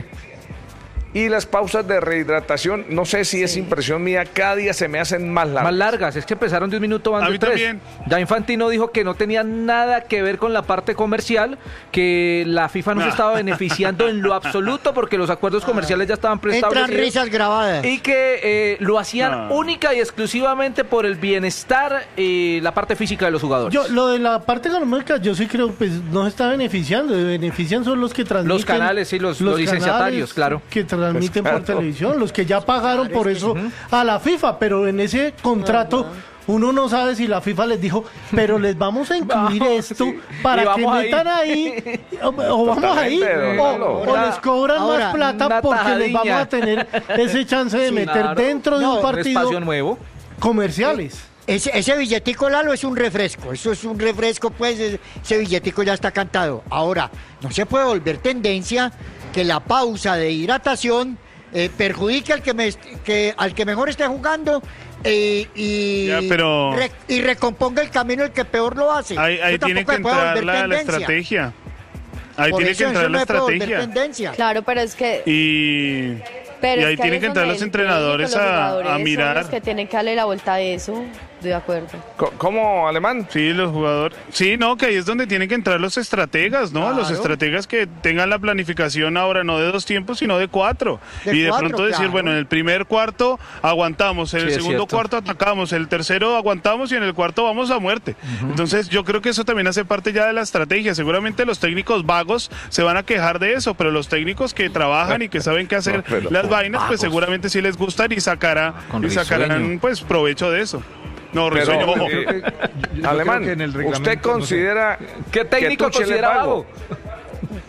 Y las pausas de rehidratación, no sé si sí. es impresión mía, cada día se me hacen más largas. Más largas, es que empezaron de un minuto, van a de mí tres. También. Ya Infantino dijo que no tenía nada que ver con la parte comercial, que la FIFA no, no. se estaba beneficiando en lo absoluto porque los acuerdos comerciales ya estaban preestablecidos. Entran risas grabadas. Y que eh, lo hacían no. única y exclusivamente por el bienestar y la parte física de los jugadores. Yo, lo de la parte económica, yo sí creo, pues no se está beneficiando, benefician son los que transmiten. Los canales, sí, los, los, los licenciatarios, claro. Que transmiten por televisión. Los que ya pagaron por eso a la FIFA, pero en ese contrato uno no sabe si la FIFA les dijo, pero les vamos a incluir vamos, esto sí. para que metan ahí, ahí o, o vamos ahí, o, o les cobran ahora, más plata porque les vamos a tener ese chance de sí, meter claro. dentro de no, un partido un nuevo. comerciales. Ese, ese billetico, Lalo, es un refresco. Eso es un refresco, pues, ese billetico ya está cantado. Ahora, no se puede volver tendencia que la pausa de hidratación eh, perjudique al que, me, que, al que mejor esté jugando eh, y, ya, pero... re, y recomponga el camino el que peor lo hace. Ahí, ahí tiene que entrar la, la estrategia. Ahí Por tiene eso, que entrar la no estrategia. Claro, pero es que... Y... Pero y ahí es que tienen que entrar los entrenadores a, jugadores a mirar. Son los que tienen que darle la vuelta a eso, de acuerdo. ¿Cómo, Alemán? Sí, los jugadores. Sí, no, que ahí es donde tienen que entrar los estrategas, ¿no? Claro. Los estrategas que tengan la planificación ahora no de dos tiempos, sino de cuatro. De y de cuatro, pronto decir, claro. bueno, en el primer cuarto aguantamos, en sí, el segundo cuarto atacamos, en el tercero aguantamos y en el cuarto vamos a muerte. Uh-huh. Entonces, yo creo que eso también hace parte ya de la estrategia. Seguramente los técnicos vagos se van a quejar de eso, pero los técnicos que trabajan y que saben qué hacer no, las vainas, pues seguramente sí les gustan y sacará y sacarán pues provecho de eso. No, pero, Risueño, ojo. Eh, Alemán, ¿usted considera qué técnico que considera vago?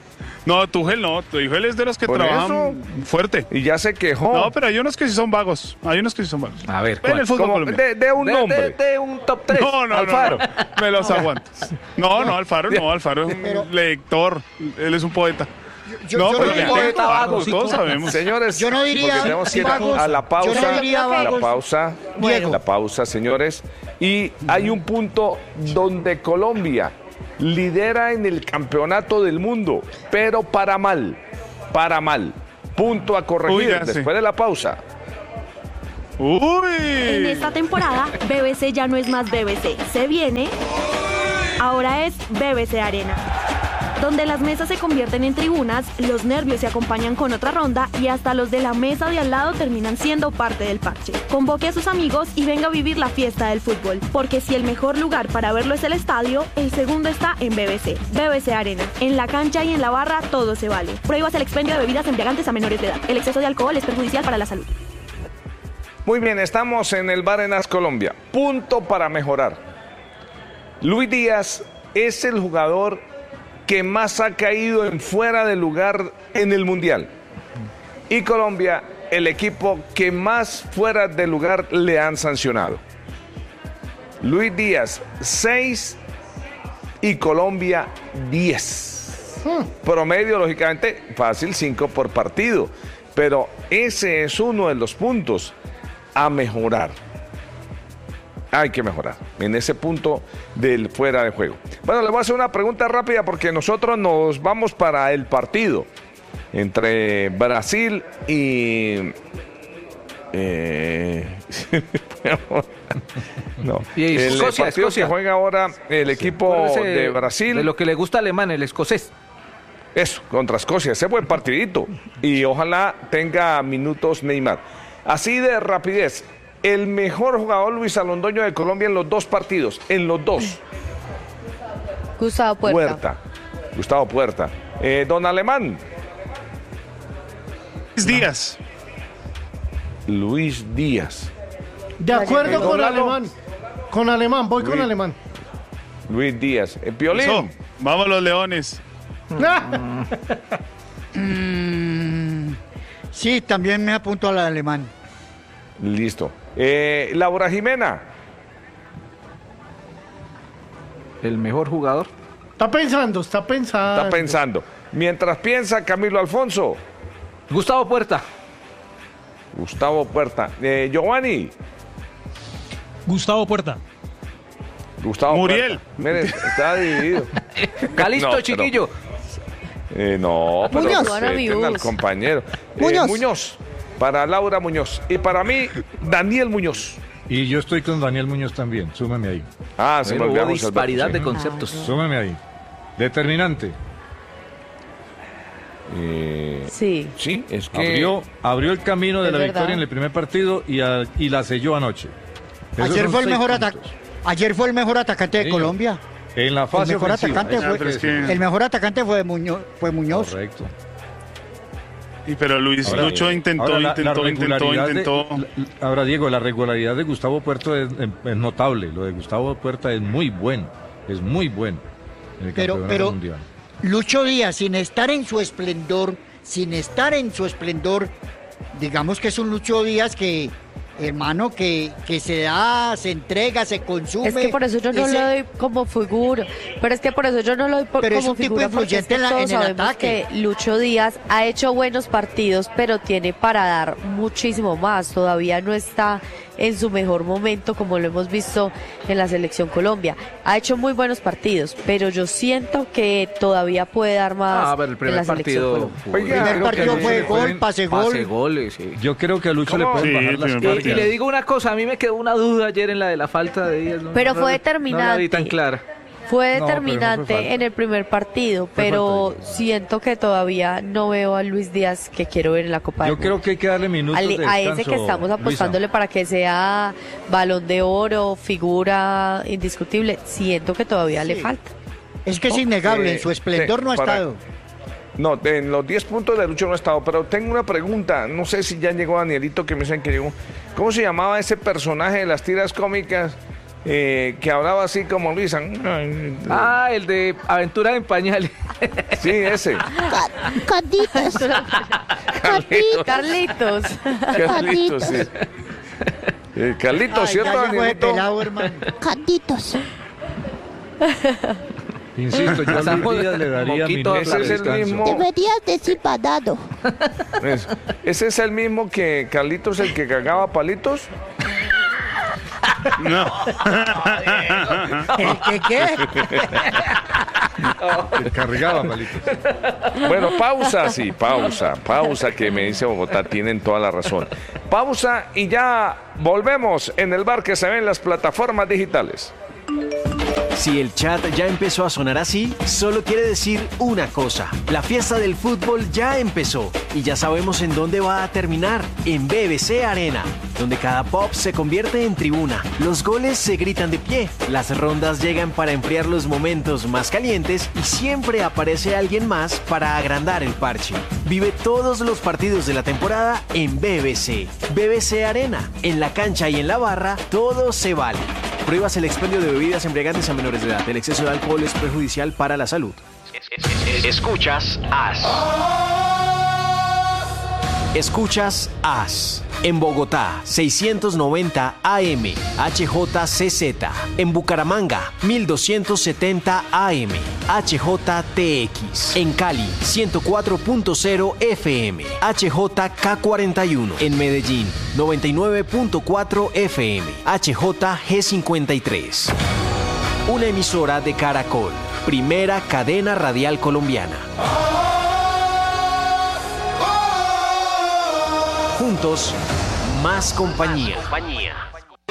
No, Tuchel no, Tuchel es de los que Por trabajan eso. fuerte. Y ya se quejó. No, pero hay unos que sí son vagos. Hay unos que sí son vagos. A ver, en el fútbol Como colombiano. de, de un De, nombre. de- de un top tres. No, no, Alfaro. no, no. Me los aguanto. No, no, Alfaro no, Alfaro es un Pero- lector. Él es un poeta. Yo- no, yo pero no le diría tengo vagos, todos sabemos. Señores, Yo no diría porque tenemos que ir vagos, a la pausa. yo no diría a la vagos. pausa. Diego. La pausa, señores. Y hay un punto donde Colombia lidera en el campeonato del mundo, pero para mal, para mal. Punto a corregir Uy, ya sé. después de la pausa. Uy. En esta temporada, B B C ya no es más B B C. Se viene. Ahora es B B C Arena. Donde las mesas se convierten en tribunas, los nervios se acompañan con otra ronda y hasta los de la mesa de al lado terminan siendo parte del parche. Convoque a sus amigos y venga a vivir la fiesta del fútbol. Porque si el mejor lugar para verlo es el estadio, el segundo está en B B C. B B C Arena. En la cancha y en la barra todo se vale. Prohíbas el expendio de bebidas embriagantes a menores de edad. El exceso de alcohol es perjudicial para la salud. Muy bien, estamos en el Barenas Colombia. Punto para mejorar. Luis Díaz es el jugador que más ha caído en fuera de lugar en el Mundial. Y Colombia, el equipo que más fuera de lugar le han sancionado. Luis Díaz, seis y Colombia, diez. Promedio, lógicamente, fácil, cinco por partido. Pero ese es uno de los puntos a mejorar. Hay que mejorar en ese punto del fuera de juego. Bueno, le voy a hacer una pregunta rápida porque nosotros nos vamos para el partido entre Brasil y... Eh, no, Y el Escocia, partido Escocia. que juega ahora el equipo Acuérdese de Brasil. De lo que le gusta al alemán, el escocés. Eso, contra Escocia, ese buen partidito. Y ojalá tenga minutos Neymar. Así de rapidez, el mejor jugador Luis Alondoño de Colombia en los dos partidos, en los dos. Gustavo Puerta. Puerta. Gustavo Puerta. Eh, don Alemán. Luis Díaz. Luis Díaz. De acuerdo con Lalo. Alemán. Con Alemán, voy con Luis. Alemán. Luis Díaz. Eh, Piolín. Eso. Vamos los leones. Mm, sí, también me apunto al alemán. Listo. Eh, Laura Jimena. El mejor jugador. Está pensando, está pensando. Está pensando. Mientras piensa Camilo Alfonso. Gustavo Puerta. Gustavo Puerta. Eh, Giovanni. Gustavo Puerta. Gustavo Muriel. Puerta. Mire, está dividido. Calisto, No, pero- chiquillo. Eh, no, pero Muñoz. respeten al compañero. Eh, Muñoz. Muñoz. Para Laura Muñoz. Y para mí, Daniel Muñoz. Y yo estoy con Daniel Muñoz también, súmeme ahí. Ah, se me Pero hubo olvidamos el disparidad dato, de sí. conceptos. Súmeme ahí. Determinante. Eh, Sí. sí, es que... Abrió, abrió el camino de Es la verdad. victoria en el primer partido y, a- y la selló anoche. Esos Ayer son fue el seis mejor puntos. atacante. Ayer fue el mejor atacante de Sí. Colombia. En la fase El mejor ofensiva. atacante Eso fue- hay que pero es que- decir. El mejor atacante fue Muñoz. Fue Muñoz. Correcto. Y pero Luis Ahora, Lucho intentó, ahora, la- la intentó, intentó, regularidad de- intentó. la- ahora, Diego, la regularidad de Gustavo Puerta es, es notable. Lo de Gustavo Puerta es muy bueno. Es muy bueno en el Pero- campeonato pero- mundial. Lucho Díaz, sin estar en su esplendor, sin estar en su esplendor, digamos que es un Lucho Díaz que, hermano, que, que se da, se entrega, se consume. Es que por eso yo no Ese- lo doy como figura. Pero es que por eso yo no lo doy por- Pero es como un tipo figura. Porque es influyente que en la- todos en el sabemos ataque. que Lucho Díaz ha hecho buenos partidos, pero tiene para dar muchísimo más. Todavía no está en su mejor momento, como lo hemos visto en la selección Colombia. Ha hecho muy buenos partidos, pero yo siento que todavía puede dar más Ah, pero el en primer la selección partido. Colombia. fue- Oiga, El primer creo que partido Lucho fue le gol, pueden- pase gol. Pase goles, sí. Yo creo que a Lucho ¿Cómo? le pueden Sí, bajar el las primer Y, y le digo una cosa, a mí me quedó una duda ayer en la de la falta de Díaz. ¿no? Pero No fue la- determinante. No la vi tan clara. Fue No, pero no fue determinante falta. en el primer partido, Fue pero falta, siento que todavía no veo a Luis Díaz que quiero ver en la Copa del Yo Mundo. creo que hay que darle minutos Al- de a descanso, ese que estamos Luisa. apostándole para que sea balón de oro, figura indiscutible, siento que todavía le falta. Es que es innegable, Eh, en su esplendor sí, no ha para- estado. No, en los diez puntos de Lucho no ha estado, pero tengo una pregunta. No sé si ya llegó Danielito, que me dicen que llegó. ¿Cómo se llamaba ese personaje de las tiras cómicas eh, que hablaba así como Luisa. Ah, el de Aventura en Pañales. Sí, ese. Carlitos. Carlitos. Carlitos. Carlitos, sí. Eh, Carlitos, Ay, ¿cierto, ya llegó de Danielito? pelado, hermano. Carlitos. Insisto, yo a Luis Díaz le daría Moquito, minutos ese de es el descanso. mismo. Deberías decir badado. Eso. ¿Ese es el mismo que Carlitos, el que cagaba palitos? No. ¿El que qué? Que cargaba palitos. Bueno, pausa, sí, pausa, pausa, que me dice Bogotá, tienen toda la razón. Pausa y ya volvemos en el bar que se ve en las plataformas digitales. Si el chat ya empezó a sonar así, solo quiere decir una cosa. La fiesta del fútbol ya empezó y ya sabemos en dónde va a terminar, en B B C Arena, donde cada pop se convierte en tribuna. Los goles se gritan de pie, las rondas llegan para enfriar los momentos más calientes y siempre aparece alguien más para agrandar el parche. Vive todos los partidos de la temporada en B B C. B B C Arena, en la cancha y en la barra, todo se vale. Prohíbas el expendio de bebidas embriagantes a menores de edad. El exceso de alcohol es perjudicial para la salud. Escuchas As. Escuchas As. En Bogotá, seiscientos noventa A M, H J C Z. En Bucaramanga, mil doscientos setenta A M, H J T X. En Cali, ciento cuatro punto cero F M, H J K cuarenta y uno. En Medellín, noventa y nueve punto cuatro F M, H J G cincuenta y tres. Una emisora de Caracol, primera cadena radial colombiana. Juntos, más compañía.